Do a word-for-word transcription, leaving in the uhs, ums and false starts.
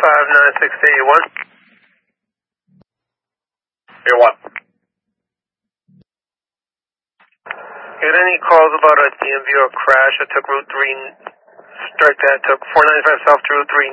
five nine six eight one. Here one. Get any calls about a D M V or crash? I took Route three, strike that, took four ninety-five south to Route three.